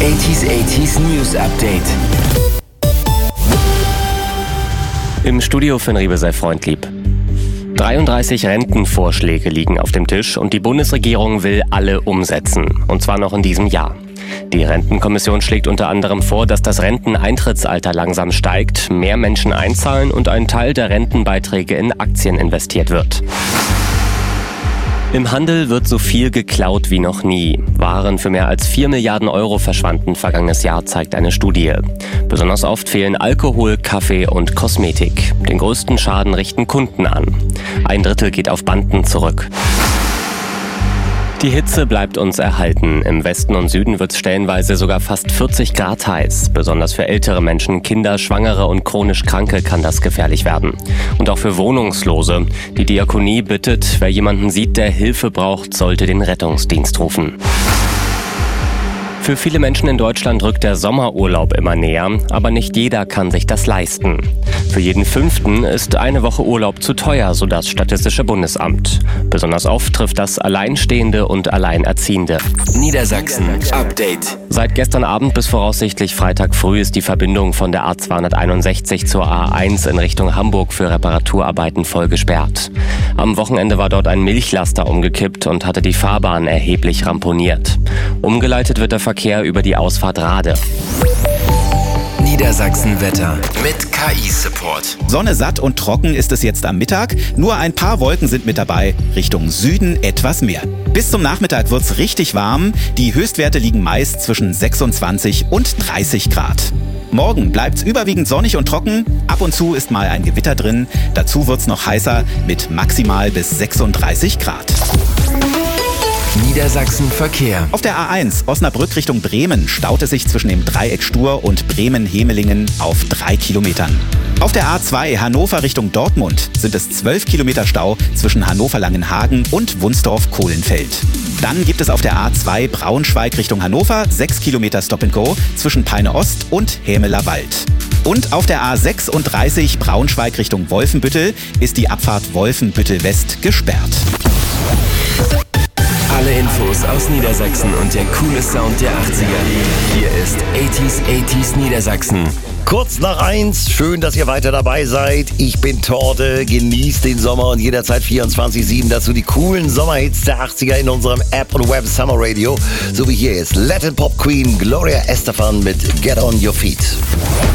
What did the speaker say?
80s News Update. Im Studio Finn Riebe sei freundlieb. 33 Rentenvorschläge liegen auf dem Tisch und die Bundesregierung will alle umsetzen. Und zwar noch in diesem Jahr. Die Rentenkommission schlägt unter anderem vor, dass das Renteneintrittsalter langsam steigt, mehr Menschen einzahlen und ein Teil der Rentenbeiträge in Aktien investiert wird. Im Handel wird so viel geklaut wie noch nie. Waren für mehr als 4 Milliarden Euro verschwanden vergangenes Jahr, zeigt eine Studie. Besonders oft fehlen Alkohol, Kaffee und Kosmetik. Den größten Schaden richten Kunden an. 1/3 geht auf Banden zurück. Die Hitze bleibt uns erhalten. Im Westen und Süden wird es stellenweise sogar fast 40 Grad heiß. Besonders für ältere Menschen, Kinder, Schwangere und chronisch Kranke kann das gefährlich werden. Und auch für Wohnungslose. Die Diakonie bittet, wer jemanden sieht, der Hilfe braucht, sollte den Rettungsdienst rufen. Für viele Menschen in Deutschland rückt der Sommerurlaub immer näher, aber nicht jeder kann sich das leisten. Für jeden 5. ist eine Woche Urlaub zu teuer, so das Statistische Bundesamt. Besonders oft trifft das Alleinstehende und Alleinerziehende. Niedersachsen Update. Seit gestern Abend bis voraussichtlich Freitag früh ist die Verbindung von der A261 zur A1 in Richtung Hamburg für Reparaturarbeiten voll gesperrt. Am Wochenende war dort ein Milchlaster umgekippt und hatte die Fahrbahn erheblich ramponiert. Umgeleitet wird der Verkehr über die Ausfahrt Rade. Niedersachsen Wetter mit KI-Support. Sonne satt und trocken ist es jetzt am Mittag. Nur ein paar Wolken sind mit dabei. Richtung Süden etwas mehr. Bis zum Nachmittag wird's richtig warm. Die Höchstwerte liegen meist zwischen 26 und 30 Grad. Morgen bleibt's überwiegend sonnig und trocken. Ab und zu ist mal ein Gewitter drin. Dazu wird's noch heißer mit maximal bis 36 Grad. Niedersachsen Verkehr. Auf der A1 Osnabrück Richtung Bremen staut es sich zwischen dem Dreieck Stur und Bremen-Hemelingen auf 3 Kilometern. Auf der A2 Hannover Richtung Dortmund sind es 12 Kilometer Stau zwischen Hannover-Langenhagen und Wunsdorf-Kohlenfeld. Dann gibt es auf der A2 Braunschweig Richtung Hannover 6 Kilometer Stop-and-Go zwischen Peine Ost und Hämeler Wald. Und auf der A36 Braunschweig Richtung Wolfenbüttel ist die Abfahrt Wolfenbüttel West gesperrt. Alle Infos aus Niedersachsen und der coole Sound der 80er. Hier ist 80s Niedersachsen. Kurz nach 1, schön, dass ihr weiter dabei seid. Ich bin Torte, genießt den Sommer und jederzeit 24/7 dazu die coolen Sommerhits der 80er in unserem App und Web Summer Radio. So wie hier ist Latin Pop Queen Gloria Estefan mit Get On Your Feet.